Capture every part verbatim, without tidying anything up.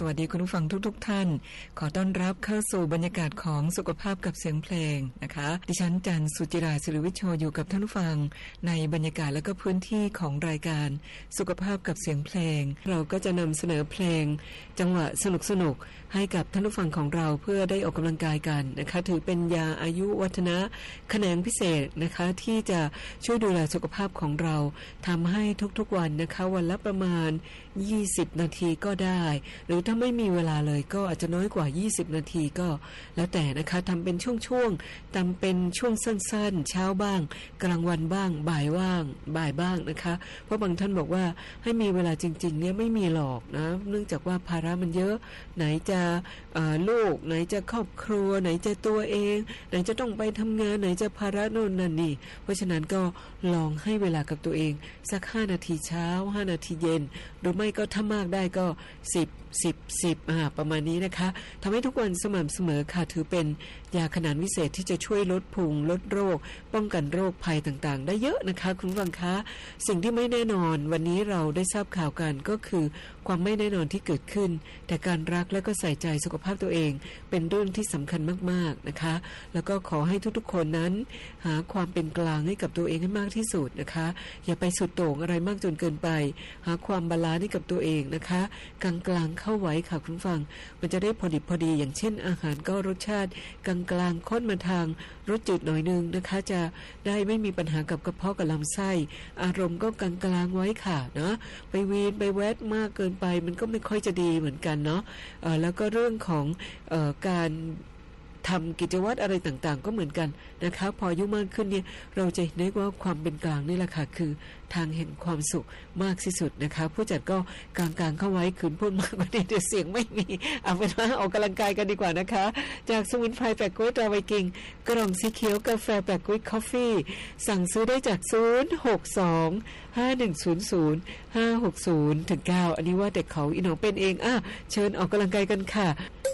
วัสดีคุณผู้ฟังทุกๆ ท่านขอต้อนรับเข้าสู่บรรยากาศของสุขภาพกับเสียงเพลงนะคะดิฉันจันทร์สุจิราศิริวิชโชอยู่กับท่านผู้ฟังในบรรยากาศและก็พื้นที่ของรายการสุขภาพกับเสียงเพลงเราก็จะนำเสนอเพลงจังหวะสนุกๆให้กับท่านผู้ฟังของเราเพื่อได้ออกกำลังกายกันนะคะถือเป็นยาอายุวัฒนะแขนงพิเศษนะคะที่จะช่วยดูแลสุขภาพของเราทำให้ทุกๆวันนะคะวันละประมาณยี่สิบนาทีก็ได้หรือถ้าไม่มีเวลาเลยก็อาจจะน้อยกว่ายี่สิบนาทีก็แล้วแต่นะคะทำเป็นช่วงๆทำเป็นช่วงสั้นๆเช้าบ้างกลางวันบ้างบ่ายว่างบ่ายบ้างนะคะเพราะบางท่านบอกว่าให้มีเวลาจริงๆเนี่ยไม่มีหรอกนะเนื่องจากว่าภาระมันเยอะไหนจะลูกไหนจะครอบครัวไหนจะตัวเองไหนจะต้องไปทำงานไหนจะภาระโน่นนั่นนี่เพราะฉะนั้นก็ลองให้เวลากับตัวเองสักห้านาทีเช้าห้านาทีเย็นหรือไม่ก็ถ้ามากได้ก็สิบ สิบ สิบอ่าประมาณนี้นะคะทำให้ทุกวันสม่ำเสมอค่ะถือเป็นยาขนาดวิเศษที่จะช่วยลดพุงลดโรคป้องกันโรคภัยต่างๆได้เยอะนะคะคุณผู้ฟังคะสิ่งที่ไม่แน่นอนวันนี้เราได้ทราบข่าวกันก็คือความไม่แน่นอนที่เกิดขึ้นแต่การรักและก็ใส่ใจสุขภาพตัวเองเป็นเรื่องที่สำคัญมากๆนะคะแล้วก็ขอให้ทุกๆคนนั้นหาความเป็นกลางให้กับตัวเองให้มากที่สุดนะคะอย่าไปสุดโต่งอะไรมากจนเกินไปหาความบาลานซ์ให้กับตัวเองนะคะกลางๆเข้าไว้ค่ะคุณฟังมันจะได้พอดิบพอดีอย่างเช่นอาหารก็รสชาติกลางๆค่อนมาทางรสจืดหน่อยนึงนะคะจะได้ไม่มีปัญหากับกระเพาะกับลำไส้อารมณ์ก็กลางๆไว้ค่ะนะไปวีนไปแวดมากเกินไปมันก็ไม่ค่อยจะดีเหมือนกันเนาะเอ่อแล้วก็เรื่องของเอ่อการทำกิจวัตรอะไรต่างๆก็เหมือนกันนะคะพออายุมากขึ้นเนี่ยเราจะเห็นได้ว่าความเป็นกลางนี่แหละค่ะคือทางเห็นความสุขมากที่สุดนะคะผู้จัดก็กลางๆเข้าไว้ขืนพูดมากกว่านี้เดี๋ยวเสียงไม่มีเอาเป็นว่าออกกำลังกายกันดีกว่านะคะจากสมุนไพรแปะกุ้ยตราไวกิ้งกล่องสีเขียวกาแฟแปะกุ้ยคอฟฟี่สั่งซื้อได้จากศูนย์ หก สอง ห้า หนึ่ง ศูนย์ ศูนย์ ห้า หก ศูนย์ ถึง เก้าอันนี้ว่าเด็กเขาอีหนองเป็นเองอ่ะเชิญออกกำลังกายกันค่ะ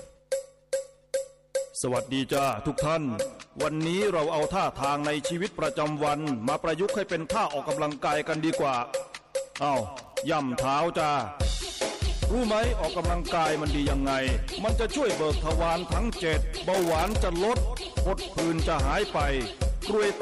สวัสดีจ้าทุกท่านวันนี้เราเอาท่าทางในชีวิตประจำวันมาประยุกต์ให้เป็นท่าออกกำลังกายกันดีกว่าอ้าวย่ำเท้าจ้ารู้ไหมออกกำลังกายมันดียังไงมันจะช่วยเบิกทวารทั้งเจ็ดเบาหวานจะลดผดผื่นจะหายไปกรวย